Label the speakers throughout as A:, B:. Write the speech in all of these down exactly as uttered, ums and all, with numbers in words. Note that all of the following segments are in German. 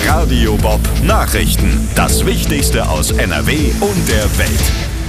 A: Radio Bob Nachrichten. Das Wichtigste aus N R W und der Welt.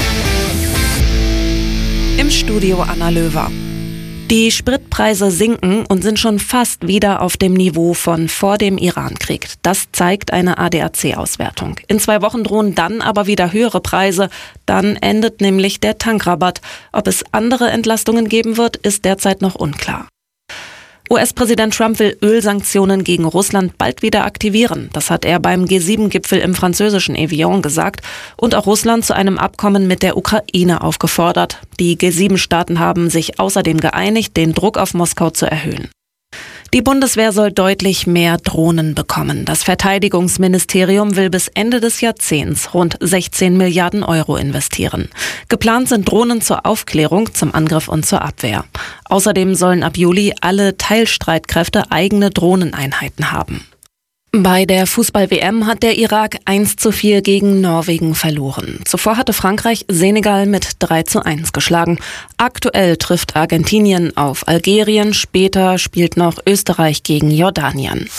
B: Im Studio Anna Löwer. Die Spritpreise sinken und sind schon fast wieder auf dem Niveau von vor dem Irankrieg. Das zeigt eine A D A C-Auswertung. In zwei Wochen drohen dann aber wieder höhere Preise. Dann endet nämlich der Tankrabatt. Ob es andere Entlastungen geben wird, ist derzeit noch unklar. U S-Präsident Trump will Ölsanktionen gegen Russland bald wieder aktivieren. Das hat er beim G sieben Gipfel im französischen Evian gesagt und auch Russland zu einem Abkommen mit der Ukraine aufgefordert. Die G sieben Staaten haben sich außerdem geeinigt, den Druck auf Moskau zu erhöhen. Die Bundeswehr soll deutlich mehr Drohnen bekommen. Das Verteidigungsministerium will bis Ende des Jahrzehnts rund sechzehn Milliarden Euro investieren. Geplant sind Drohnen zur Aufklärung, zum Angriff und zur Abwehr. Außerdem sollen ab Juli alle Teilstreitkräfte eigene Drohneneinheiten haben. Bei der Fußball-W M hat der Irak eins zu vier gegen Norwegen verloren. Zuvor hatte Frankreich Senegal mit drei zu eins geschlagen. Aktuell trifft Argentinien auf Algerien, später spielt noch Österreich gegen Jordanien.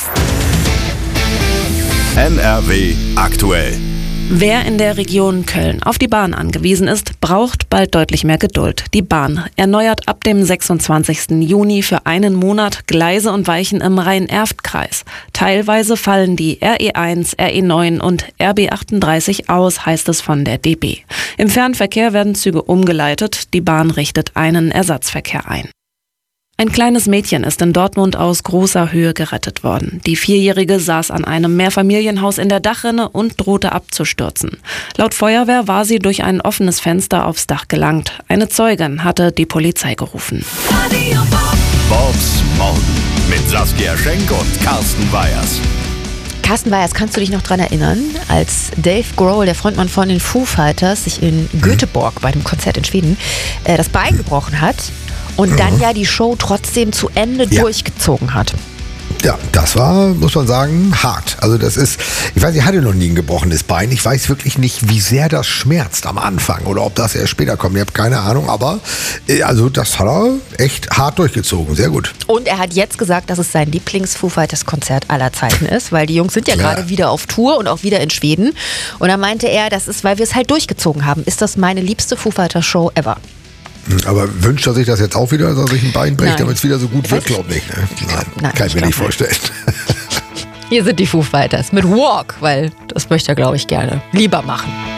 A: N R W aktuell.
B: Wer in der Region Köln auf die Bahn angewiesen ist, braucht bald deutlich mehr Geduld. Die Bahn erneuert ab dem sechsundzwanzigsten Juni für einen Monat Gleise und Weichen im Rhein-Erft-Kreis. Teilweise fallen die R E eins, R E neun und R B achtunddreißig aus, heißt es von der D B. Im Fernverkehr werden Züge umgeleitet, die Bahn richtet einen Ersatzverkehr ein. Ein kleines Mädchen ist in Dortmund aus großer Höhe gerettet worden. Die Vierjährige saß an einem Mehrfamilienhaus in der Dachrinne und drohte abzustürzen. Laut Feuerwehr war sie durch ein offenes Fenster aufs Dach gelangt. Eine Zeugin hatte die Polizei gerufen.
A: Bobs Morgen mit Saskia Schenk und Carsten Weyers.
C: Carsten Weyers, kannst du dich noch daran erinnern, als Dave Grohl, der Frontmann von den Foo Fighters, sich in Göteborg bei dem Konzert in Schweden äh, das Bein gebrochen hat? Und dann ja die Show trotzdem zu Ende ja. durchgezogen hat.
D: Ja, das war, muss man sagen, hart. Also das ist, ich weiß, ich hatte noch nie ein gebrochenes Bein. Ich weiß wirklich nicht, wie sehr das schmerzt am Anfang oder ob das erst später kommt. Ich habe keine Ahnung, aber also das hat er echt hart durchgezogen. Sehr gut.
C: Und er hat jetzt gesagt, dass es sein Lieblings-Foo Fighters-Konzert aller Zeiten ist, weil die Jungs sind ja, ja gerade wieder auf Tour und auch wieder in Schweden. Und dann meinte er, das ist, weil wir es halt durchgezogen haben, ist das meine liebste Foo Fighters-Show ever.
D: Aber wünscht er sich das jetzt auch wieder, dass er sich ein Bein bricht, damit es wieder so gut wird? Glaub nicht. Ne? Nein, Nein, kann ich mir nicht vorstellen.
C: Hier sind die Foo Fighters mit Walk, weil das möchte er, glaube ich, gerne lieber machen.